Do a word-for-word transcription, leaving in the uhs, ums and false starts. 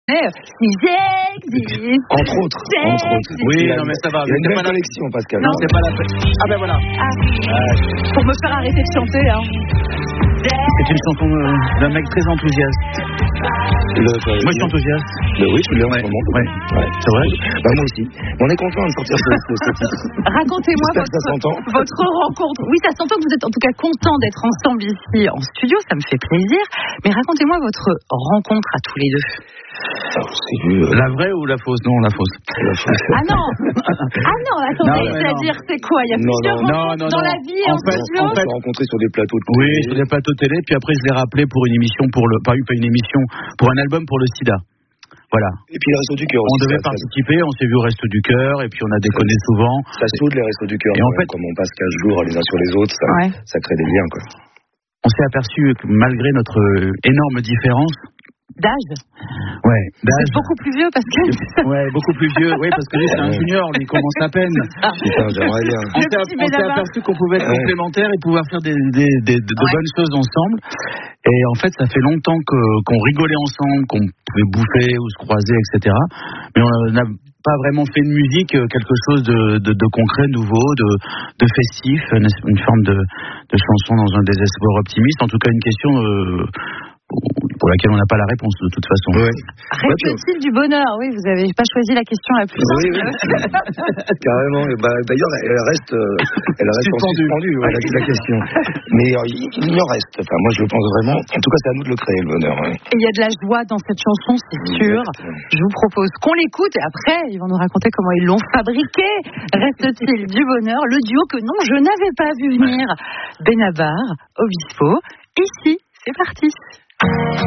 Si j'existe. Entre autres. Entre autres. Oui, non, mais ça va. Il y a une C'est belle pas la collection, Pascal. Non, c'est pas la Ah ben voilà. Ah. Pour me faire arrêter de chanter, hein. C'est une chanson euh, d'un mec très enthousiaste. Le, Moi, je suis enthousiaste. Le, oui, tu l'es en Ouais, ce moment. ouais. Ouais. C'est vrai. Bah, moi aussi. On est content de sortir ce, ce, ce titre. Racontez-moi J'espère que ça votre, s'entend. votre rencontre. Oui, ça s'entend que vous êtes en tout cas content d'être ensemble ici en studio, ça me fait plaisir. Mais racontez-moi votre rencontre à tous les deux. Alors, c'est vu, euh, La vraie ou la fausse? Non, la fausse. la fausse. Ah non Ah non, attendez, Non, mais c'est-à-dire c'est quoi? Il y a Non, plusieurs non, rencontres non, non, dans non. la vie et En en fait, studio. On s'est rencontrés sur des plateaux de Oui, télé. sur des plateaux télé, puis après je l'ai rappelé pour une émission pour le, pas, pas une émission, pour un album pour le sida. Voilà. Et puis les Restos du Cœur On aussi. devait ça, participer, on s'est vu au Resto du Cœur, et puis on a déconné souvent. Ça soude les Restos du Cœur. Et en fait- comme on passe quinze jours les uns sur les autres, ça, Ouais. ça crée des liens, quoi. On s'est aperçu que malgré notre euh, énorme différence, D'âge. ouais, Vous d'âge, êtes beaucoup plus vieux parce que. ouais, beaucoup plus vieux, oui, parce que lui c'est un junior, lui il commence à peine. Putain, j'aimerais bien. On Le s'est, petit on s'est Benabar. aperçu qu'on pouvait être Ouais. complémentaires et pouvoir faire des, des, des- de, de Ouais. bonnes choses ensemble. Et en fait, ça fait longtemps que, qu'on rigolait ensemble, qu'on pouvait bouffer ou se croiser, et cetera. Mais on n'a pas vraiment fait de musique, euh, quelque chose de, de, de concret, nouveau, de, de festif, une, une forme de, de chanson dans un désespoir optimiste. En tout cas, une question euh, pour laquelle on n'a pas la réponse de toute façon. Ouais. Reste-t-il du bonheur? Oui, vous n'avez pas choisi la question la plus Oui, simple. oui. Carrément. Et bah, d'ailleurs, elle reste, euh, elle reste Suspendue. suspendue, ouais, la, la question. Mais euh, il, il y en reste. Enfin, moi, je le pense vraiment. En tout cas, c'est à nous de le créer, le bonheur. Ouais. Et il y a de la joie dans cette chanson, c'est sûr. Je vous propose qu'on l'écoute et après, ils vont nous raconter comment ils l'ont fabriqué. Reste-t-il du bonheur? Le duo que non, je n'avais pas vu venir. Benabar, Obispo. Ici, c'est parti.